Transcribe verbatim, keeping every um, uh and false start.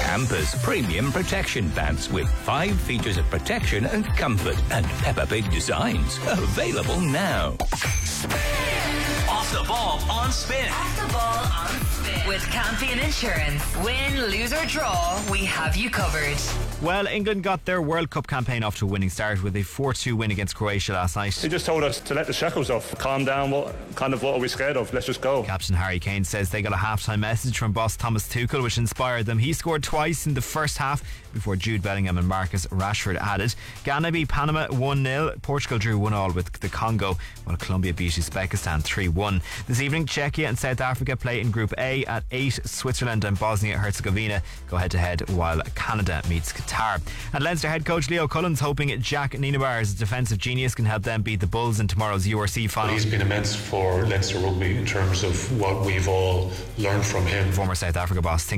Campus Premium Protection Pants with five features of protection and comfort and Peppa Pig designs. Available now. Off the ball on Spin. Off the ball on Spin. With Campion Insurance. Win, lose or draw, we have you covered. Well, England got their World Cup campaign off to a winning start with a four two win against Croatia last night. He just told us to let the shackles off, calm down, what kind of what are we scared of, let's just go. Captain Harry Kane says they got a half-time message from boss Thomas Tuchel which inspired them. He scored twice in the first half before Jude Bellingham and Marcus Rashford added. Ghana beat Panama one nil. Portugal drew one all with the Congo, while Colombia beat Uzbekistan three one. This evening, Czechia and South Africa play in Group A at eight. Switzerland and Bosnia-Herzegovina go head-to-head, while Canada meets Qatar. And Leinster head coach Leo Cullen's hoping Jack Nienaber's defensive genius can help them beat the Bulls in tomorrow's U R C final. He's been immense for Leinster Rugby in terms of what we've all learned from him. Former South Africa boss